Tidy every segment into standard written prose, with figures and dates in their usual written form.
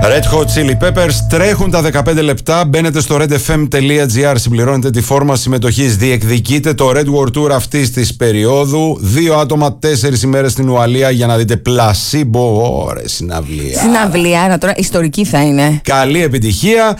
Red Hot Chili Peppers, τρέχουν τα 15 λεπτά. Μπαίνετε στο redfm.gr, συμπληρώνετε τη φόρμα συμμετοχής. Διεκδικείτε το Red World Tour αυτής της περίοδου. 2 άτομα, 4 ημέρες στην Ουαλία για να δείτε Placebo. Ωραία, συναυλία. Συναυλία, άρα τώρα ιστορική θα είναι. Καλή επιτυχία.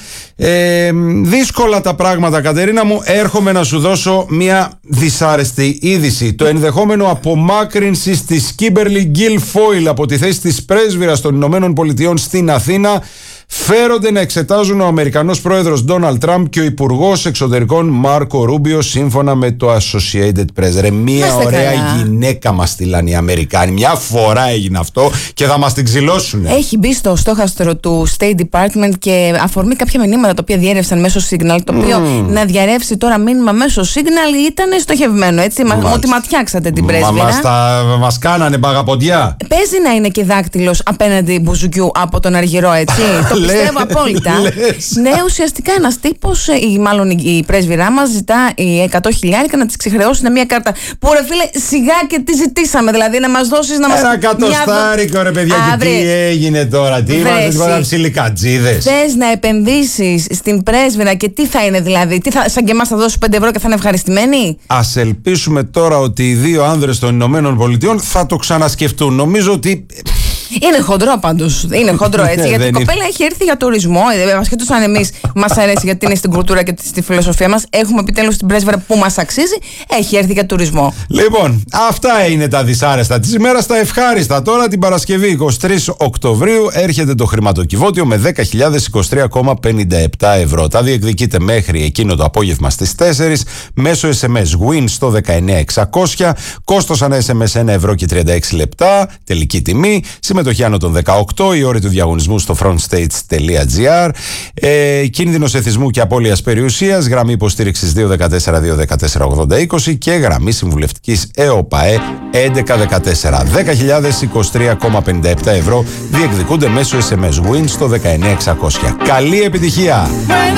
Δύσκολα τα πράγματα, Κατερίνα μου. Έρχομαι να σου δώσω μια δυσάρεστη είδηση. Το ενδεχόμενο απομάκρυνσης της Kimberly Guilfoyle από τη θέση της πρέσβυρας των Ηνωμένων Πολιτειών στην Αθήνα φέρονται να εξετάζουν ο Αμερικανός πρόεδρος Ντόναλντ Τραμπ και ο Υπουργός Εξωτερικών Μάρκο Ρούμπιο, σύμφωνα με το Associated Press. Μια ωραία γυναίκα μας στείλαν οι Αμερικάνοι. Μια φορά έγινε αυτό και θα μας την ξυλώσουν. Έχει μπει στο στόχαστρο του State Department και αφορμή κάποια μηνύματα τα οποία διέρευσαν μέσω Signal. Το οποίο να διαρρεύσει τώρα μήνυμα μέσω Signal ήταν στοχευμένο. Έτσι, ότι ματιάξατε την πρέσβυρα. Μας κάνανε μπαγαποντιά. Παίζει να είναι και δάκτυλος απέναντι μπουζουκιού από τον Αργυρό, έτσι. Το πιστεύω απόλυτα. Ναι, ουσιαστικά ένας τύπος, ή μάλλον η πρέσβυρά μας, ζητά 100.000 να της ξεχρεώσουν μια κάρτα. Που ρε φίλε, σιγά και τι ζητήσαμε, δηλαδή να μας δώσεις να μας. Ένα κατοστάρικο ρε παιδιά, και τι έγινε τώρα, τι είμαστε τίποτα ψιλικατζίδες. Θες να επενδύσεις στην πρέσβυρα και τι θα είναι δηλαδή, σαν και εμάς θα δώσουν 5 ευρώ και θα είναι ευχαριστημένοι. Ας ελπίσουμε τώρα ότι οι 2 άνδρες των Ηνωμένων Πολιτειών θα το ξανασκεφτούν. Νομίζω ότι. Είναι χοντρό πάντως. Είναι χοντρό έτσι. Γιατί η κοπέλα έχει έρθει για τουρισμό. Ασχέτως αν εμείς μας αρέσει, γιατί είναι στην κουλτούρα και στη φιλοσοφία μας, έχουμε επιτέλους την πρέσβυρα που μας αξίζει. Έχει έρθει για τουρισμό. Λοιπόν, αυτά είναι τα δυσάρεστα της ημέρας. Τα ευχάριστα τώρα, την Παρασκευή 23 Οκτωβρίου έρχεται το χρηματοκιβώτιο με 10.023,57 ευρώ. Τα διεκδικείτε μέχρι εκείνο το απόγευμα στις 4 μέσω SMS WIN στο 19600. Κόστος ανά SMS 1 ευρώ και 36 λεπτά. Τελική τιμή. Συμμετοχή άνω των 18, η όρη του διαγωνισμού στο frontstage.gr. Κίνδυνος εθισμού και απώλειας περιουσίας, γραμμή υποστήριξης 214-214-80-20 και γραμμή συμβουλευτικής ΕΟΠΑΕ 1114. 10.023,57 ευρώ διεκδικούνται μέσω SMS WIN στο 19600. Καλή επιτυχία!